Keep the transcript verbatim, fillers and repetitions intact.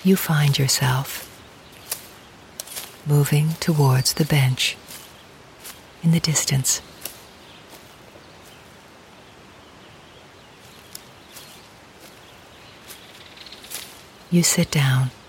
you find yourself moving towards the bench in the distance. You sit down